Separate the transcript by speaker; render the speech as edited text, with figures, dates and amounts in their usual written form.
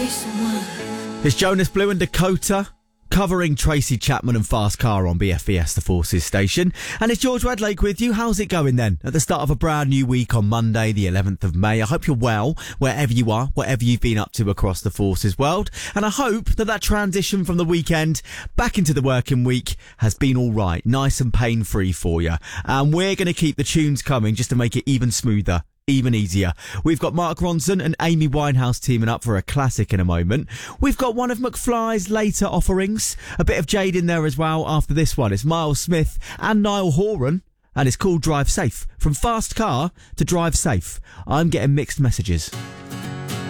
Speaker 1: It's Jonas Blue and Dakota covering Tracy Chapman and Fast Car on BFBS, the Forces station. And it's George Redlake with you. How's it going then? At the start of a brand new week on Monday, the 11th of May. I hope you're well, wherever you are, whatever you've been up to across the Forces world. And I hope that transition from the weekend back into the working week has been all right, nice and pain-free for you. And we're going to keep the tunes coming just to make it even smoother, even easier. We've got Mark Ronson and Amy Winehouse teaming up for a classic in a moment. We've got one of McFly's later offerings, a bit of Jade in there as well after this one. It's Miles Smith and Niall Horan, and it's called Drive Safe. From Fast Car to Drive Safe. I'm getting mixed messages.